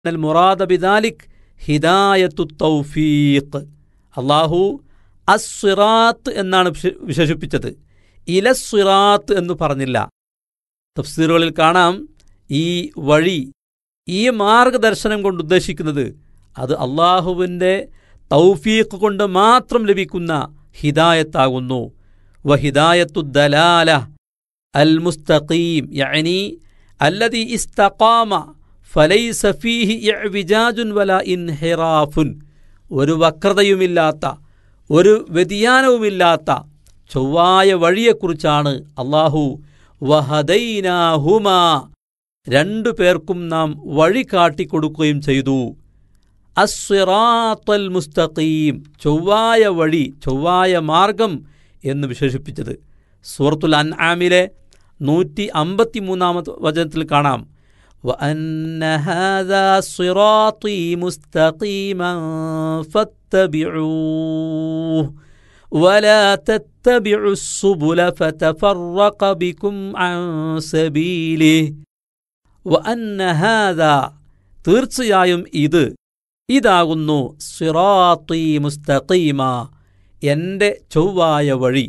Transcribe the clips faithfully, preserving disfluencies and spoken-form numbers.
അൽ മുറാദ ബിദാലിക് ഹിദായത്തു തൗഫീഖ്. അള്ളാഹു അസ്സിറാത്ത് എന്നാണ് വിശേഷിപ്പിച്ചത്, ഇലസ്സിറാത്ത് എന്ന് പറഞ്ഞില്ല. തഫ്സീറുകളിൽ കാണാം ഈ വഴി, ഈ മാർഗദർശനം കൊണ്ട് ഉദ്ദേശിക്കുന്നത് അത് അള്ളാഹുവിൻ്റെ തൗഫീഖ് കൊണ്ട് മാത്രം ലഭിക്കുന്ന ഹിദായത്താകുന്നു. വഹിദായത്തു ദലാല അൽ മുസ്തഖീം യഅനി അല്ലദി ഇസ്തഖാമ ഫലൈസ ഫീഹി ഇഅ്വിജാജുൻ വലാ ഇൻഹിറാഫുൻ. ഒരു വക്രതയുമില്ലാത്ത, ഒരു വ്യതിയാനവുമില്ലാത്ത ചൊവ്വായ വഴിയെക്കുറിച്ചാണ് അള്ളാഹു വഹദൈനാഹുമാ, രണ്ടു പേർക്കും നാം വഴി കാട്ടിക്കൊടുക്കുകയും ചെയ്തു. അസ്സിറാത്തൽ മുസ്തഖീം, ചൊവ്വായ വഴി, ചൊവ്വായ മാർഗം എന്ന് വിശേഷിപ്പിച്ചത്. സൂറത്തുൽ അൻആമിലെ നൂറ്റി അമ്പത്തി മൂന്നാമത്തെ വചനത്തിൽ കാണാം, വഅന്ന ഹാദാ സിറാത്തീ മുസ്തഖീമൻ ഫത്തബിഊഹു വലാ തത്തബിഉസ് സുബുല ഫതഫറഖ ബികും അൻ സബീലിഹി വഅന്ന ഹാദാ, തീർച്ചയായും ഇത്, ഇതാകുന്നു സിറാത്തീ മുസ്തഖീമ, എൻ്റെ ചൊവ്വായ വഴി.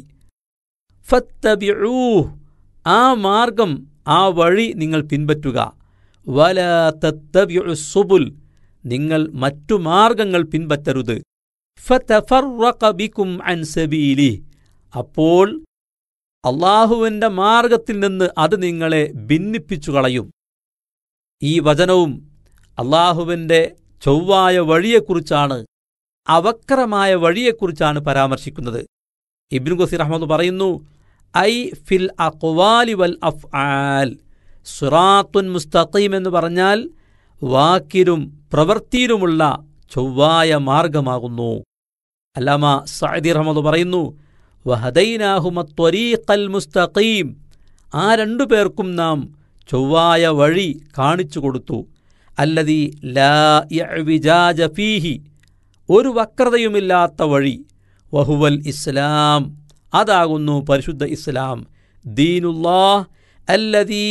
ഫത്തബിഊഹു, ആ മാർഗം, ആ വഴി നിങ്ങൾ പിൻപറ്റുക. വലാ തത്തബിഉസ് സുബുൽ, നിങ്ങൾ മറ്റു മാർഗങ്ങൾ പിൻപറ്റരുത്. ഫതഫറഖ ബികും അൻ സബീലിഹി, അപ്പോൾ അള്ളാഹുവിൻ്റെ മാർഗത്തിൽ നിന്ന് അത് നിങ്ങളെ ഭിന്നിപ്പിച്ചു കളയും. ഈ വചനവും അള്ളാഹുവിൻ്റെ ചൊവ്വായ വഴിയെക്കുറിച്ചാണ്, അവക്രമായ വഴിയെക്കുറിച്ചാണ് പരാമർശിക്കുന്നത്. ഇബ്നു കസീർ റഹ്മത്തുള്ളാഹി പറയുന്നു, ഐ ഫിൽ അഖ്വാലി വൽ അഫ്ആൽ, സിറാത്തുൻ മുസ്തഖീം എന്ന് പറഞ്ഞാൽ വാക്കിലും പ്രവൃത്തിയിലുമുള്ള ചൊവ്വായ മാർഗമാകുന്നു. അല്ലാമ സഅദി റഹ്മത്തുള്ളാഹി പറയുന്നു, വഹദൈനാഹുമ ത്വരീഖൽ മുസ്തഖീം, ആ രണ്ടു പേർക്കും നാം ചൊവ്വായ വഴി കാണിച്ചു കൊടുത്തു. അല്ലദീ ലാ ഇഅ്വിജാജ ഫീഹി, ഒരു വക്രതയുമില്ലാത്ത വഴി. വഹുവൽ ഇസ്ലാം, അതാകുന്നു പരിശുദ്ധ ഇസ്ലാം. ദീനുല്ലാഹ് അല്ലദീ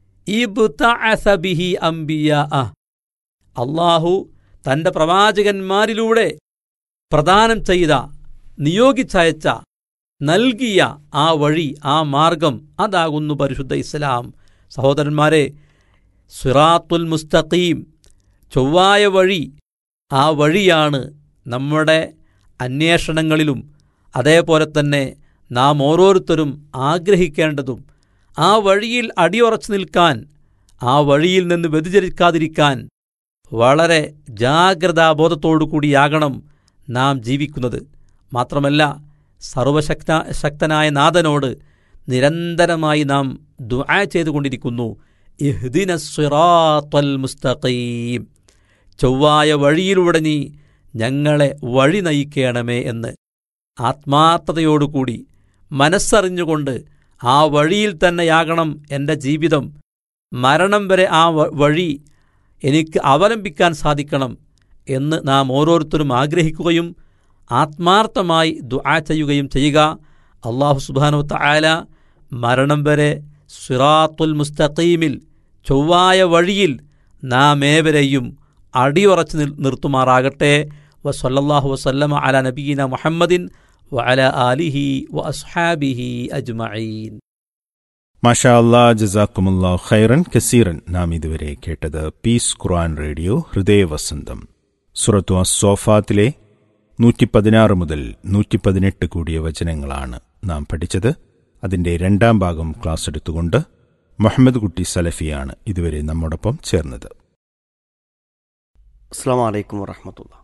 ഇബ്തഅസ ബിഹി അംബിയാഅ, അല്ലാഹു തൻ്റെ പ്രവാചകന്മാരിലൂടെ പ്രദാനം ചെയ്ത, നിയോഗിച്ചയച്ച, നൽകിയ ആ വഴി, ആ മാർഗം, അതാകുന്നു പരിശുദ്ധ ഇസ്ലാം. സഹോദരന്മാരെ, സിറാത്തുൽ മുസ്തഖീം, ചൊവ്വായ വഴി, ആ വഴിയാണ് നമ്മുടെ അന്വേഷണങ്ങളിലും അതേപോലെ തന്നെ നാം ഓരോരുത്തരും ആഗ്രഹിക്കേണ്ടതും. ആ വഴിയിൽ അടിയുറച്ചു നിൽക്കാൻ, ആ വഴിയിൽ നിന്ന് വ്യതിചലിക്കാതിരിക്കാൻ വളരെ ജാഗ്രതാബോധത്തോടു കൂടിയാകണം നാം ജീവിക്കുന്നത്. മാത്രമല്ല, സർവശക്ത ശക്തനായ നാഥനോട് നിരന്തരമായി നാം ദുആ ചെയ്തുകൊണ്ടിരിക്കുന്നു, ഇഹ്ദിനസ് സിറാത്തൽ മുസ്തഖീം, ചൊവ്വായ വഴിയിലൂടെ നീ ഞങ്ങളെ വഴി നയിക്കണമേ എന്ന് ആത്മാർത്ഥതയോടുകൂടി മനസ്സറിഞ്ഞുകൊണ്ട് ആ വഴിയിൽ തന്നെയാകണം എൻ്റെ ജീവിതം, മരണം വരെ ആ വഴി എനിക്ക് അവലംബിക്കാൻ സാധിക്കണം എന്ന് നാം ഓരോരുത്തരും ആഗ്രഹിക്കുകയും ആത്മാർത്ഥമായി ദുആ ചെയ്യുകയും ചെയ്യുക. അല്ലാഹു സുബ്ഹാനഹു തആല മരണം വരെ സിറാത്തുൽ മുസ്തഖീമിൽ, ചൊവ്വായ വഴിയിൽ നാം ഏവരെയും അടിയുറച്ച് നിർത്തുമാറാകട്ടെ. വസല്ലല്ലാഹു വസല്ലമ അലാ നബിയിന മുഹമ്മദിൻ വഅലാ ആലിഹി വഅസ്ഹാബിഹി അജ്മഈൻ. മാഷാ അല്ലാഹ്, ജസാക്കുമുല്ലാഹു ഖൈറൻ കസീറൻ. നാം ഇതുവരെ കേട്ടത് പീസ് ഖുർആൻ റേഡിയോ ഹൃദയവസന്തം, സൂറത്തു അസ്സോഫാത്തിലെ നൂറ്റി പതിനാറ് മുതൽ നൂറ്റി പതിനെട്ട് കൂടിയ വചനങ്ങളാണ് നാം പഠിച്ചത്. അതിൻ്റെ രണ്ടാം ഭാഗം ക്ലാസ് എടുത്തുകൊണ്ട് മുഹമ്മദ് കുട്ടി സലഫിയാണ് ഇതുവരെ നമ്മോടൊപ്പം ചേർന്നത്. അസ്സലാമു അലൈക്കും വറഹ്മത്തുള്ളാഹി.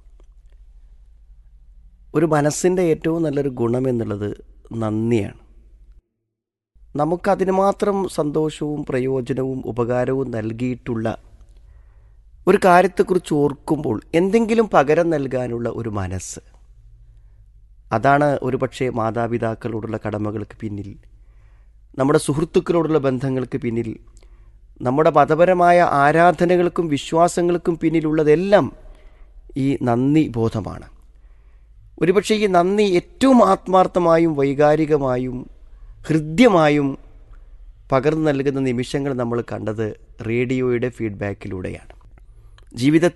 ഒരു മനസ്സിൻ്റെ ഏറ്റവും നല്ലൊരു ഗുണമെന്നുള്ളത് നന്ദിയാണ്. നമുക്കതിന് മാത്രം സന്തോഷവും പ്രയോജനവും ഉപകാരവും നൽകിയിട്ടുള്ള ഒരു കാര്യത്തെക്കുറിച്ച് ഓർക്കുമ്പോൾ എന്തെങ്കിലും പകരം നൽകാനുള്ള ഒരു മനസ്സ്, അതാണ് ഒരുപക്ഷെ മാതാപിതാക്കളോടുള്ള കടമകൾക്ക് പിന്നിൽ, നമ്മുടെ സുഹൃത്തുക്കളോടുള്ള ബന്ധങ്ങൾക്ക് പിന്നിൽ, നമ്മുടെ മതപരമായ ആരാധനകൾക്കും വിശ്വാസങ്ങൾക്കും പിന്നിലുള്ളതെല്ലാം ഈ നന്ദി ബോധമാണ്. ഒരുപക്ഷെ ഈ നന്ദി ഏറ്റവും ആത്മാർത്ഥമായും വൈകാരികമായും ഹൃദ്യമായും പകർന്നു നൽകുന്ന നിമിഷങ്ങൾ നമ്മൾ കണ്ടത് റേഡിയോയുടെ ഫീഡ്ബാക്കിലൂടെയാണ്. ജീവിതത്തിൽ